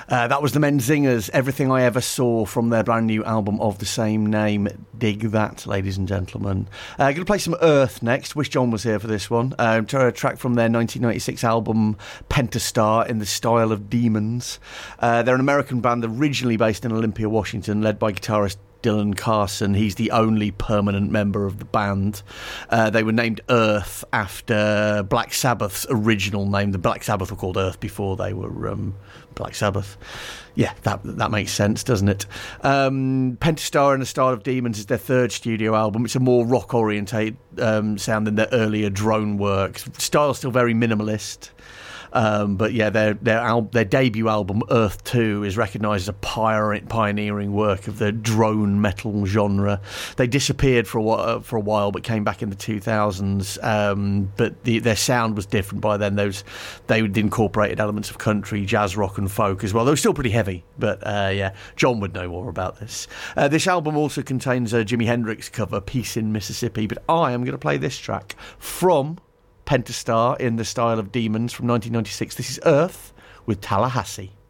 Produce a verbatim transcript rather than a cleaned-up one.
Uh, that was the Menzingers, Everything I Ever Saw, from their brand new album of the same name. Dig that, ladies and gentlemen. Uh, going to play some Earth next. Wish John was here for this one. Uh, a track from their nineteen ninety-six album Pentastar, In the Style of Demons. Uh, they're an American band originally based in Olympia, Washington, led by guitarist Dylan Carson. He's the only permanent member of the band. Uh, they were named Earth after Black Sabbath's original name. The Black Sabbath were called Earth before they were um, Black Sabbath. Yeah, that that makes sense, doesn't it? Um, Pentastar in the Style of Demons is their third studio album. It's a more rock-orientated um, sound than their earlier drone work. Style's still very minimalist. Um, but yeah, their their, al- their debut album, Earth two, is recognised as a pioneering work of the drone metal genre. They disappeared for a while, for a while but came back in the two thousands. Um, but the, their sound was different by then. Those They incorporated elements of country, jazz, rock and folk as well. They were still pretty heavy, but uh, yeah, John would know more about this. Uh, this album also contains a Jimi Hendrix cover, Peace in Mississippi, but I am going to play this track from Pentastar in the Style of Demons from nineteen ninety-six. This is Earth with Tallahassee.